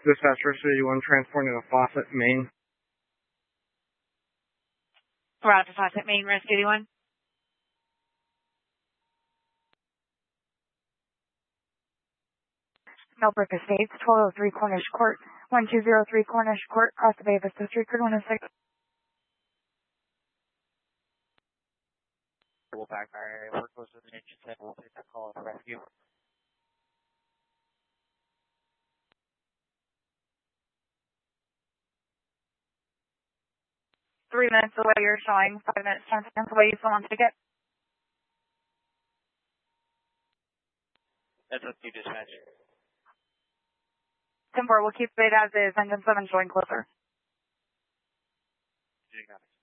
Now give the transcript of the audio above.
Dispatcher City 1 transporting a Faucet, Maine. Roger, Faucet, Maine, Rescue 81. Millbrook Estates, 1203 Cornish Court, 1203 Cornish Court, across the Bay Vista Street, code 106. We'll back our area. We're close to the engine set. We'll take that call for rescue. 3 minutes away, you're showing 5 minutes, 10 seconds away, you still on ticket? That's up to you, dispatch. 10-4, we'll keep it as is, engine 7 showing closer. You got it.